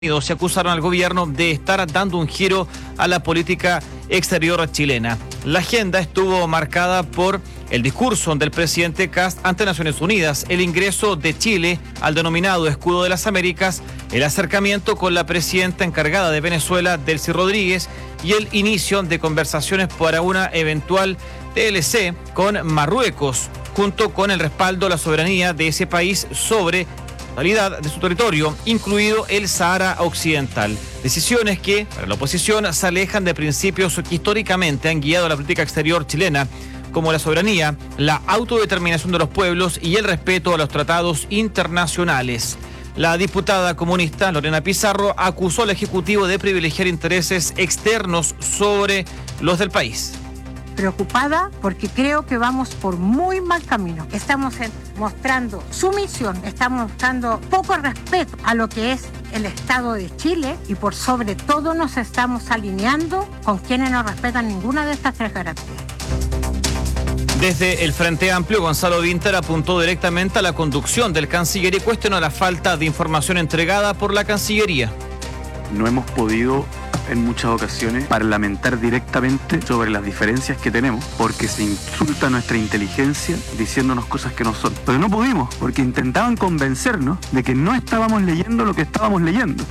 Se acusaron al gobierno de estar dando un giro a la política exterior chilena. La agenda estuvo marcada por el discurso del presidente Kast ante Naciones Unidas, el ingreso de Chile al denominado Escudo de las Américas, el acercamiento con la presidenta encargada de Venezuela, Delcy Rodríguez, y el inicio de conversaciones para una eventual TLC con Marruecos, junto con el respaldo a la soberanía de ese país sobre totalidad de su territorio, incluido el Sahara Occidental. Decisiones que, para la oposición, se alejan de principios que históricamente han guiado la política exterior chilena, como la soberanía, la autodeterminación de los pueblos y el respeto a los tratados internacionales. La diputada comunista Lorena Pizarro acusó al Ejecutivo de privilegiar intereses externos sobre los del país. Preocupada porque creo que vamos por muy mal camino. Estamos mostrando sumisión, estamos mostrando poco respeto a lo que es el Estado de Chile y por sobre todo nos estamos alineando con quienes no respetan ninguna de estas tres garantías. Desde el Frente Amplio, Gonzalo Vinter apuntó directamente a la conducción del canciller y cuestionó la falta de información entregada por la Cancillería. No hemos podido en muchas ocasiones parlamentar directamente sobre las diferencias que tenemos porque se insulta nuestra inteligencia diciéndonos cosas que no son. Pero no pudimos porque intentaban convencernos de que no estábamos leyendo lo que estábamos leyendo.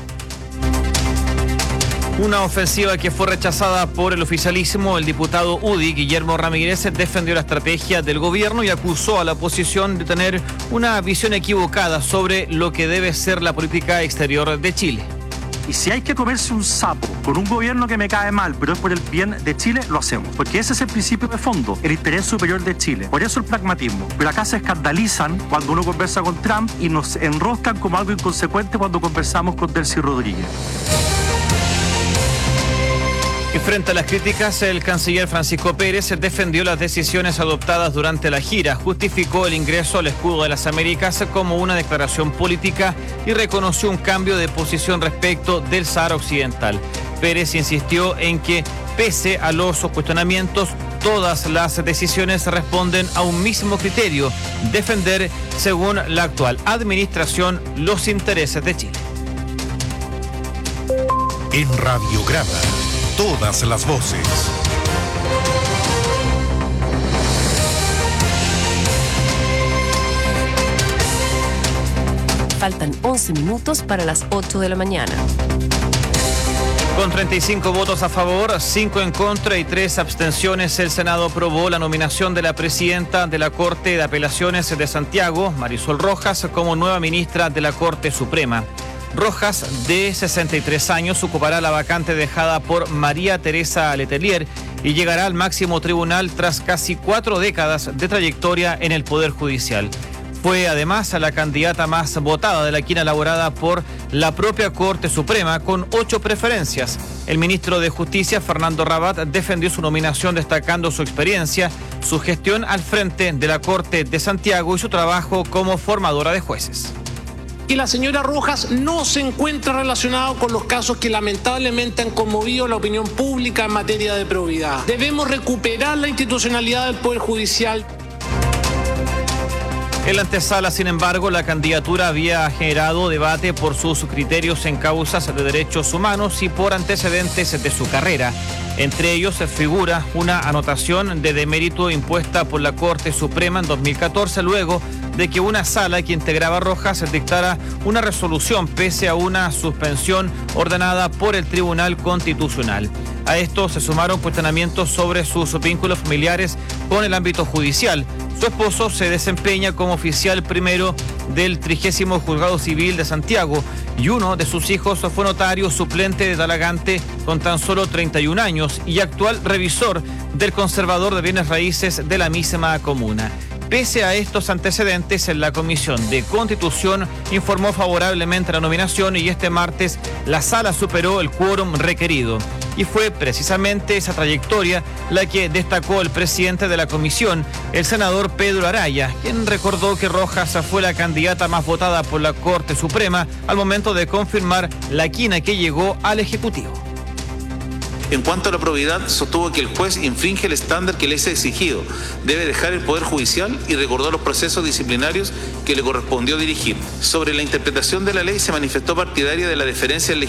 Una ofensiva que fue rechazada por el oficialismo. El diputado UDI, Guillermo Ramírez, defendió la estrategia del gobierno y acusó a la oposición de tener una visión equivocada sobre lo que debe ser la política exterior de Chile. Y si hay que comerse un sapo con un gobierno que me cae mal, pero es por el bien de Chile, lo hacemos. Porque ese es el principio de fondo, el interés superior de Chile. Por eso el pragmatismo. Pero acá se escandalizan cuando uno conversa con Trump y nos enroscan como algo inconsecuente cuando conversamos con Delcy Rodríguez. Y frente a las críticas, el canciller Francisco Pérez defendió las decisiones adoptadas durante la gira, justificó el ingreso al Escudo de las Américas como una declaración política y reconoció un cambio de posición respecto del Sahara Occidental. Pérez insistió en que, pese a los cuestionamientos, todas las decisiones responden a un mismo criterio: defender, según la actual administración, los intereses de Chile. En Radiograma, todas las voces. Faltan 11 minutos para las 8 de la mañana. Con 35 votos a favor, 5 en contra y 3 abstenciones, el Senado aprobó la nominación de la presidenta de la Corte de Apelaciones de Santiago, Marisol Rojas, como nueva ministra de la Corte Suprema. Rojas, de 63 años, ocupará la vacante dejada por María Teresa Letelier y llegará al máximo tribunal tras casi 4 décadas de trayectoria en el Poder Judicial. Fue además la candidata más votada de la quina elaborada por la propia Corte Suprema, con 8 preferencias. El ministro de Justicia, Fernando Rabat, defendió su nominación destacando su experiencia, su gestión al frente de la Corte de Santiago y su trabajo como formadora de jueces. Que la señora Rojas no se encuentra relacionado con los casos que lamentablemente han conmovido la opinión pública en materia de probidad. Debemos recuperar la institucionalidad del Poder Judicial. En la antesala, sin embargo, la candidatura había generado debate por sus criterios en causas de derechos humanos y por antecedentes de su carrera. Entre ellos se figura una anotación de demérito impuesta por la Corte Suprema en 2014, luego de que una sala que integraba a Rojas dictara una resolución pese a una suspensión ordenada por el Tribunal Constitucional. A esto se sumaron cuestionamientos sobre sus vínculos familiares con el ámbito judicial. Su esposo se desempeña como oficial primero del 30º Juzgado Civil de Santiago y uno de sus hijos fue notario suplente de Talagante con tan solo 31 años y actual revisor del Conservador de Bienes Raíces de la misma comuna. Pese a estos antecedentes, la Comisión de Constitución informó favorablemente la nominación y este martes la sala superó el quórum requerido. Y fue precisamente esa trayectoria la que destacó el presidente de la comisión, el senador Pedro Araya, quien recordó que Rojas fue la candidata más votada por la Corte Suprema al momento de confirmar la quina que llegó al Ejecutivo. En cuanto a la probidad, sostuvo que el juez infringe el estándar que le es exigido. Debe dejar el Poder Judicial y recordó los procesos disciplinarios que le correspondió dirigir. Sobre la interpretación de la ley, se manifestó partidaria de la deferencia al